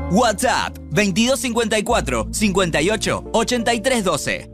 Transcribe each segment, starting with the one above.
WhatsApp 2254 58 83 12.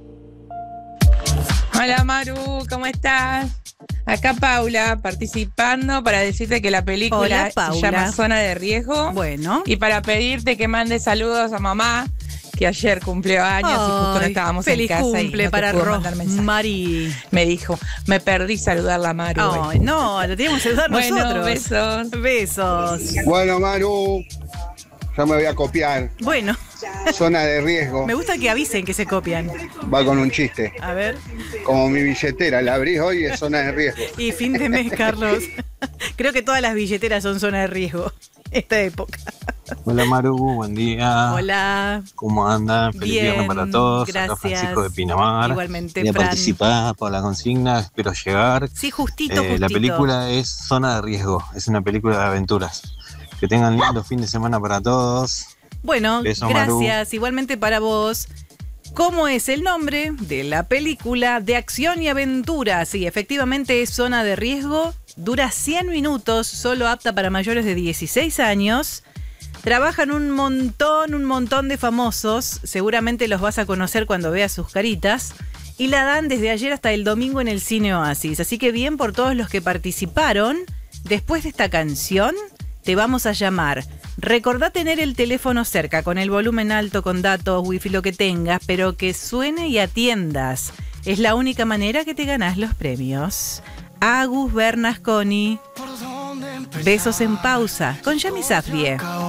Hola Maru, ¿cómo estás? Acá Paula, participando para decirte que la película se llama Zona de Riesgo. Bueno. Y para pedirte que mandes saludos a mamá, que ayer cumplió años y justo no estábamos en casa. Feliz cumple y no para Mari. Me dijo, me perdí saludarla a Maru. Ay, no, lo teníamos que saludar nosotros. Besos. Besos. Bueno, Maru, yo me voy a copiar. Bueno. Zona de riesgo. Me gusta que avisen que se copian. Va con un chiste. A ver. Como mi billetera, la abrí hoy y es zona de riesgo. Y fin de mes, Carlos. Creo que todas las billeteras son zona de riesgo. Esta época. Hola Maru, buen día. Hola. ¿Cómo andan? Feliz viernes para todos. Gracias. Acá Francisco de Pinamar. Igualmente, voy a Fran. participar por la consigna, espero llegar. Sí, justito. La película es Zona de Riesgo, es una película de aventuras. Que tengan lindo fin de semana para todos. Bueno, Beso, gracias. Maru. Igualmente para vos. ¿Cómo es el nombre de la película de acción y aventura? Sí, efectivamente es Zona de Riesgo. Dura 100 minutos, solo apta para mayores de 16 años. Trabajan un montón de famosos. Seguramente los vas a conocer cuando veas sus caritas. Y la dan desde ayer hasta el domingo en el Cine Oasis. Así que bien por todos los que participaron. Después de esta canción, te vamos a llamar. Recordá tener el teléfono cerca, con el volumen alto, con datos, wifi, lo que tengas, pero que suene y atiendas. Es la única manera que te ganás los premios. Agus Bernasconi. Besos en pausa, con Yami Safdie.